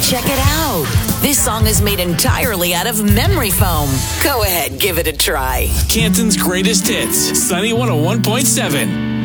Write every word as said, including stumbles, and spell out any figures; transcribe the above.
Check it out. This song is made entirely out of memory foam. Go ahead, give it a try. Canton's greatest hits, Sunny one oh one point seven.